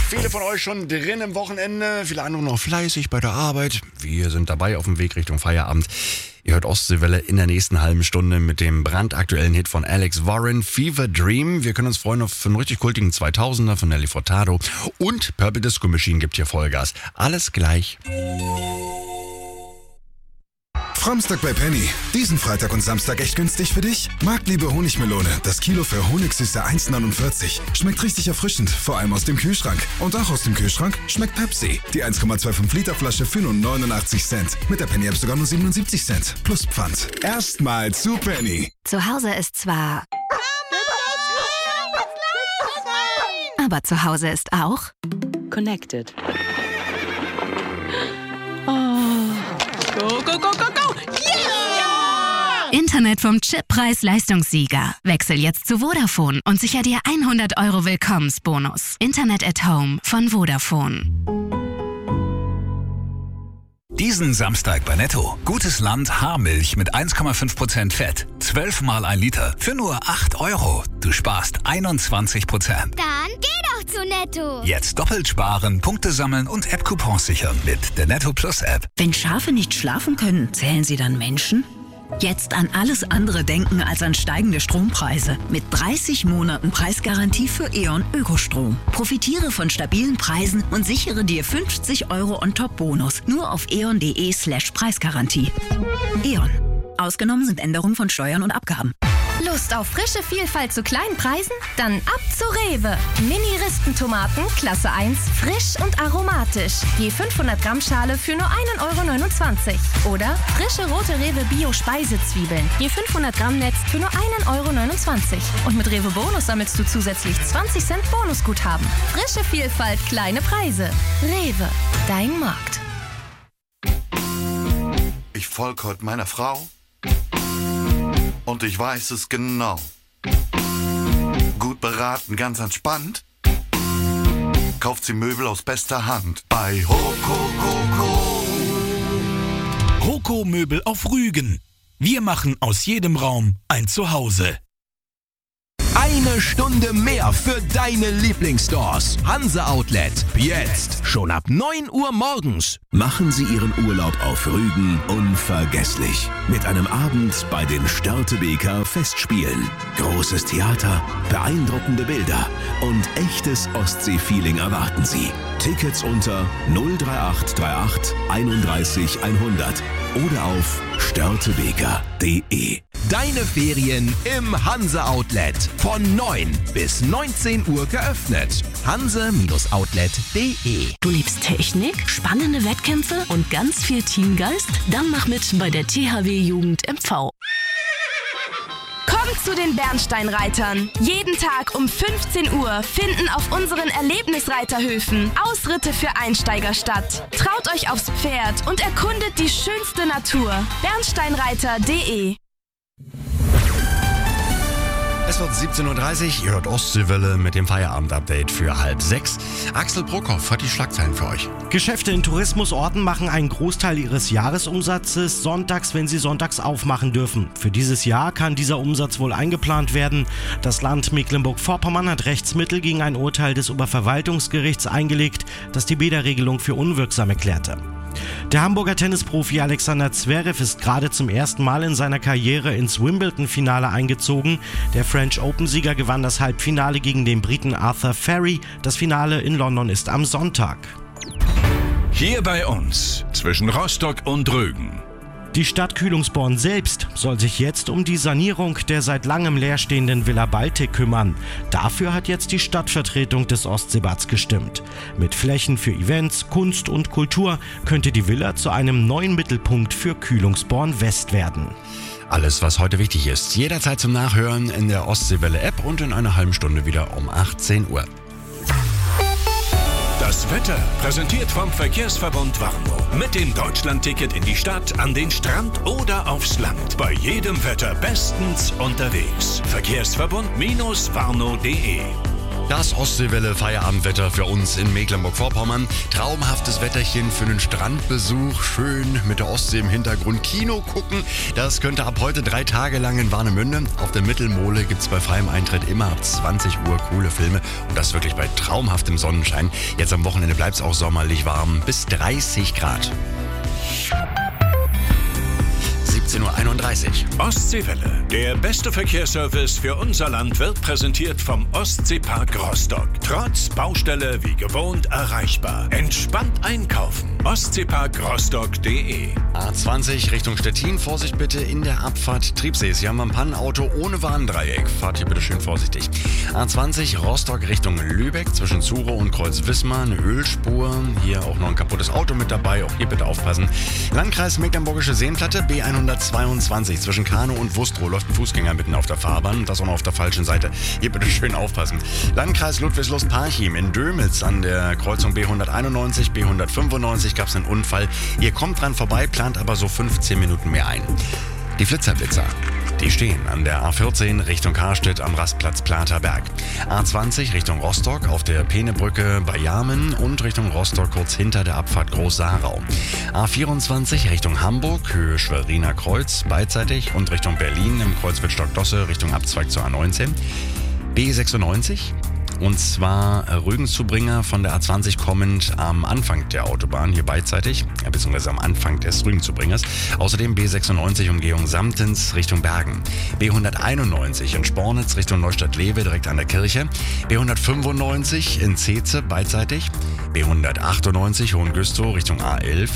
Viele von euch schon drin im Wochenende, viele andere noch fleißig bei der Arbeit. Wir sind dabei auf dem Weg Richtung Feierabend. Ihr hört Ostseewelle in der nächsten halben Stunde mit dem brandaktuellen Hit von Alex Warren, Fever Dream. Wir können uns freuen auf einen richtig kultigen 2000er von Nelly Furtado. Und Purple Disco Machine gibt hier Vollgas. Alles gleich. Framstag bei Penny. Diesen Freitag und Samstag echt günstig für dich? Marktliebe Honigmelone. Das Kilo für Honigsüße 1,49. Schmeckt richtig erfrischend, vor allem aus dem Kühlschrank. Und auch aus dem Kühlschrank schmeckt Pepsi. Die 1,25 Liter Flasche für nur 89 Cent. Mit der Penny App sogar nur 77 Cent. Plus Pfand. Erstmal zu Penny. Zu Hause ist zwar... Aber zu Hause ist auch... Connected. Go, go, go, go, go! Yeah! Internet vom Chip Preis-Leistungssieger. Wechsel jetzt zu Vodafone und sicher dir 100 € Willkommensbonus. Internet at Home von Vodafone. Diesen Samstag bei Netto. Gutes Land Haarmilch mit 1,5% Fett. 12 mal 1 Liter für nur 8 €. Du sparst 21%. Dann geh doch zu Netto. Jetzt doppelt sparen, Punkte sammeln und App-Coupons sichern mit der Netto Plus App. Wenn Schafe nicht schlafen können, zählen sie dann Menschen? Jetzt an alles andere denken als an steigende Strompreise. Mit 30 Monaten Preisgarantie für E.ON Ökostrom. Profitiere von stabilen Preisen und sichere dir 50 € On-Top-Bonus. Nur auf eon.de/Preisgarantie. E.ON. Ausgenommen sind Änderungen von Steuern und Abgaben. Lust auf frische Vielfalt zu kleinen Preisen? Dann ab zu Rewe. Mini-Ristentomaten, Klasse 1, frisch und aromatisch. Je 500 Gramm Schale für nur 1,29 €. Oder frische rote Rewe Bio-Speisezwiebeln. Je 500 Gramm Netz für nur 1,29 €. Und mit Rewe Bonus sammelst du zusätzlich 20 Cent Bonusguthaben. Frische Vielfalt, kleine Preise. Rewe, dein Markt. Ich folge heute meiner Frau. Und ich weiß es genau. Gut beraten, ganz entspannt. Kauft sie Möbel aus bester Hand. Bei Hoko. Hoko Möbel auf Rügen. Wir machen aus jedem Raum ein Zuhause. Eine Stunde mehr für deine Lieblingsstores. Hanse Outlet. Jetzt. Schon ab 9 Uhr morgens. Machen Sie Ihren Urlaub auf Rügen unvergesslich. Mit einem Abend bei den Störtebeker Festspielen. Großes Theater, beeindruckende Bilder und echtes Ostsee-Feeling erwarten Sie. Tickets unter 03838 31 100 oder auf störtebeker.de. Deine Ferien im Hanse Outlet. Von 9 bis 19 Uhr geöffnet. hanse-outlet.de. Du liebst Technik, spannende Wettkämpfe und ganz viel Teamgeist? Dann mach mit bei der THW Jugend MV. Komm zu den Bernsteinreitern. Jeden Tag um 15 Uhr finden auf unseren Erlebnisreiterhöfen Ausritte für Einsteiger statt. Traut euch aufs Pferd und erkundet die schönste Natur. Bernsteinreiter.de. Es wird 17:30 Uhr, ihr hört Ostseewelle mit dem Feierabend-Update für 5:30. Axel Brockhoff hat die Schlagzeilen für euch. Geschäfte in Tourismusorten machen einen Großteil ihres Jahresumsatzes sonntags, wenn sie sonntags aufmachen dürfen. Für dieses Jahr kann dieser Umsatz wohl eingeplant werden. Das Land Mecklenburg-Vorpommern hat Rechtsmittel gegen ein Urteil des Oberverwaltungsgerichts eingelegt, das die Bäderregelung für unwirksam erklärte. Der Hamburger Tennisprofi Alexander Zverev ist gerade zum ersten Mal in seiner Karriere ins Wimbledon-Finale eingezogen. Der French Open-Sieger gewann das Halbfinale gegen den Briten Arthur Ferry. Das Finale in London ist am Sonntag. Hier bei uns, zwischen Rostock und Rügen. Die Stadt Kühlungsborn selbst soll sich jetzt um die Sanierung der seit langem leerstehenden Villa Baltic kümmern. Dafür hat jetzt die Stadtvertretung des Ostseebads gestimmt. Mit Flächen für Events, Kunst und Kultur könnte die Villa zu einem neuen Mittelpunkt für Kühlungsborn West werden. Alles, was heute wichtig ist, jederzeit zum Nachhören in der Ostseewelle-App und in einer halben Stunde wieder um 18 Uhr. Das Wetter präsentiert vom Verkehrsverbund Warnow. Mit dem Deutschlandticket in die Stadt, an den Strand oder aufs Land. Bei jedem Wetter bestens unterwegs. Verkehrsverbund-warnow.de Das Ostseewelle Feierabendwetter für uns in Mecklenburg-Vorpommern. Traumhaftes Wetterchen für einen Strandbesuch. Schön mit der Ostsee im Hintergrund. Kino gucken. Das könnte ab heute 3 Tage lang in Warnemünde. Auf der Mittelmole gibt es bei freiem Eintritt immer ab 20 Uhr coole Filme. Und das wirklich bei traumhaftem Sonnenschein. Jetzt am Wochenende bleibt es auch sommerlich warm. Bis 30 Grad. 17:31 Uhr. Ostseewelle. Der beste Verkehrsservice für unser Land wird präsentiert vom Ostseepark Rostock. Trotz Baustelle wie gewohnt erreichbar. Entspannt einkaufen. Ostseeparkrostock.de. A20 Richtung Stettin. Vorsicht bitte in der Abfahrt Triebsee. Sie haben ein Pannenauto ohne Warndreieck. Fahrt hier bitte schön vorsichtig. A20 Rostock Richtung Lübeck. Zwischen Zuro und Kreuz Wismar. Eine Ölspur. Hier auch noch ein kaputtes Auto mit dabei. Auch hier bitte aufpassen. Landkreis Mecklenburgische Seenplatte. B122 zwischen Kanow und Wustrow läuft ein Fußgänger mitten auf der Fahrbahn. Das auch noch auf der falschen Seite. Hier bitte schön aufpassen. Landkreis Ludwigslust-Parchim in Dömitz an der Kreuzung B191, B195 gab es einen Unfall. Ihr kommt dran vorbei, plant aber so 15 Minuten mehr ein. Die Flitzer. Die stehen an der A14 Richtung Karstedt am Rastplatz Platerberg. A20 Richtung Rostock auf der Peenebrücke bei Jarmen und Richtung Rostock kurz hinter der Abfahrt Groß-Saarau. A24 Richtung Hamburg, Höhe Schweriner Kreuz beidseitig und Richtung Berlin im Kreuz Wittstock-Dosse Richtung Abzweig zur A19. B96. Und zwar Rügenszubringer von der A20 kommend am Anfang der Autobahn, hier beidseitig, beziehungsweise am Anfang des Rügenzubringers. Außerdem B96 Umgehung Samtens Richtung Bergen. B191 in Spornitz Richtung Neustadt-Lewe direkt an der Kirche. B195 in Zeetze beidseitig. B198 Hohengüstow Richtung A11.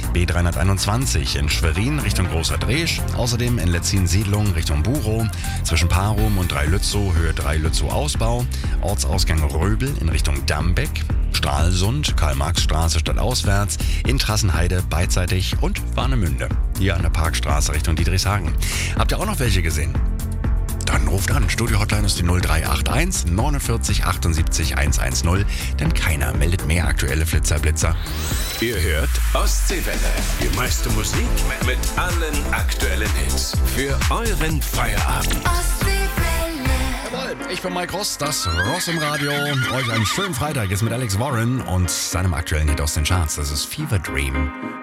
B321 in Schwerin Richtung Großer Dresch. Außerdem in Letzin-Siedlung Richtung Burow. Zwischen Parum und Dreilützow, Höhe Dreilützow Ausbau. Ortsausgang Röbel in Richtung Dambeck. Stralsund, Karl-Marx-Straße stadtauswärts. In Trassenheide beidseitig und Warnemünde. Hier an der Parkstraße Richtung Diedrichshagen. Habt ihr auch noch welche gesehen? Dann ruft an. Studio-Hotline ist die 0381 49 78 110, denn keiner meldet mehr aktuelle Flitzer-Blitzer. Ihr hört Ostseewelle. Die meiste Musik mit allen aktuellen Hits. Für euren Feierabend. Jawohl, ich bin Mike Ross, das Ross im Radio. Euch einen schönen Freitag jetzt mit Alex Warren und seinem aktuellen Hit aus den Charts. Das ist Fever Dream.